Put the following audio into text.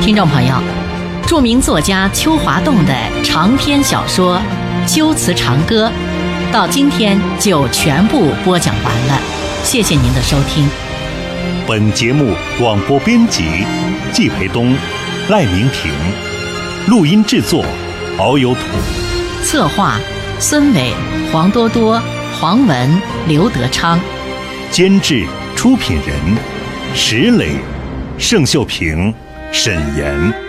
听众朋友，著名作家邱华栋的长篇小说《修辞长歌》，到今天就全部播讲完了。谢谢您的收听。 本节目广播编辑季培东、赖明婷，录音制作敖有土， 策划孙伟、黄多多、黄文、刘德昌， 监制出品人石磊、盛秀平、沈岩。